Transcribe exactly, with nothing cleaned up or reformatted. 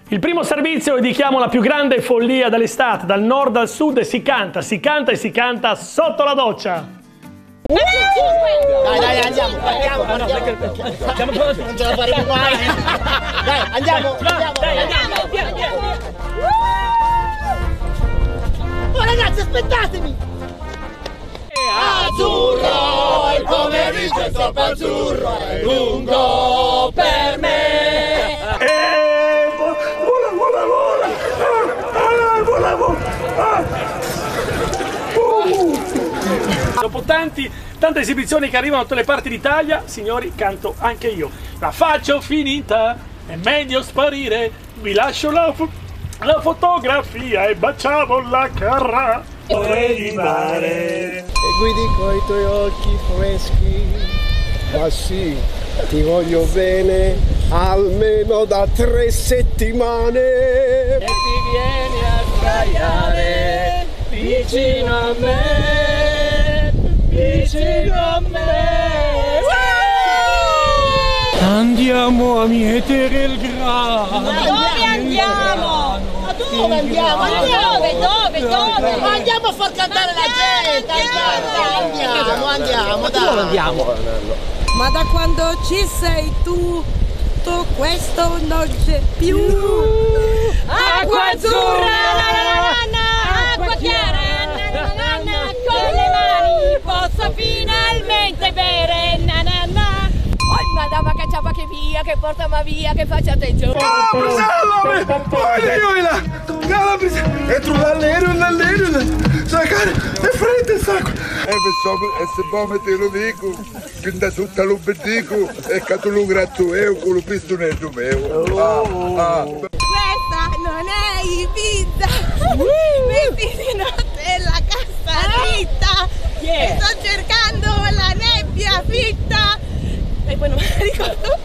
Il primo servizio dedichiamo la più grande follia dell'estate, dal nord al sud, e si canta, si canta e si canta sotto la doccia. Dai, dai, andiamo, andiamo, andiamo. Non ce la faremo mai. Dai, andiamo, andiamo. Dai, andiamo, andiamo, andiamo. Oh ragazzi, aspettatemi. Azzurro, il pomeriggio è troppo azzurro, è lungo per me. Eh, vola, vola, vola. Ah, vola, vola. Ah. Dopo tanti, tante esibizioni che arrivano da tutte le parti d'Italia, signori, canto anche io. La faccio finita, è meglio sparire, vi lascio la, fo la fotografia e baciamo la carra. Vorrei mare. E guidi coi tuoi occhi freschi, ma sì, ti voglio bene almeno da tre settimane. E ti vieni a sdraiare vicino a me, vicino a me. Andiamo a mietere il grano. Ma dove andiamo? Ma dove andiamo? Dove, dove, dove? Ma andiamo a far cantare la gente. Andiamo, andiamo, dai. Dove andiamo? Ma da quando ci sei tu, tutto questo non c'è più. Acqua azzurra, na, na, na, acqua chiara, na, na, na, na, con le mani posso finalmente bere, na, na, na. Oh, madama che ciapa che via, che porta ma via, che faccia attenzione. Oh, Priscilla, olha aí, olha. Cala, Priscilla. Entra o laleiro, o laleiro. Sacar, é frente, saco. E pensavo, e se vuoi te lo dico, che da tutta lo bendico, e che tu lo gratto io con lo pistonetto mio. Ah, ah. Questa non è Ibiza. Vestiti notte la cassa dritta. Yeah. Sto cercando la nebbia fitta. E poi non me la ricordo